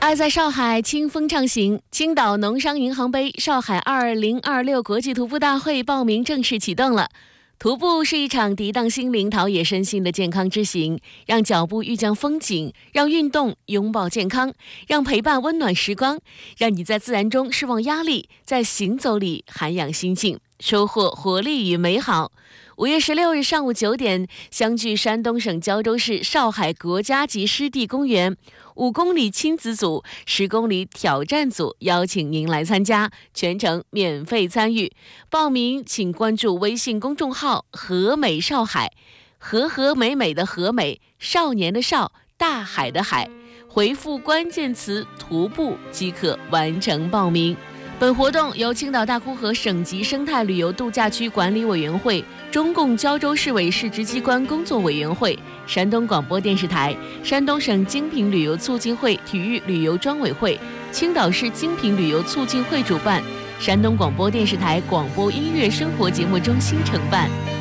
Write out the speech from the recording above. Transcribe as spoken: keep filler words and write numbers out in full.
爱在上海，清风畅行。青岛农商银行杯上海二零二六国际徒步大会报名正式启动了。徒步是一场涤荡心灵、陶冶身心的健康之行，让脚步遇见风景，让运动拥抱健康，让陪伴温暖时光，让你在自然中释放压力，在行走里涵养心境，收获活力与美好。五月十六日上午九点，相距山东省胶州市少海国家级湿地公园，五公里亲子组、十公里挑战组邀请您来参加，全程免费参与。报名请关注微信公众号“和美少海”，和和美美的和美，少年的少，大海的海，回复关键词“徒步”即可完成报名。本活动由青岛大沽河省级生态旅游度假区管理委员会、中共胶州市委市直机关工作委员会、山东广播电视台、山东省精品旅游促进会体育旅游专委会、青岛市精品旅游促进会主办，山东广播电视台广播音乐生活节目中心承办。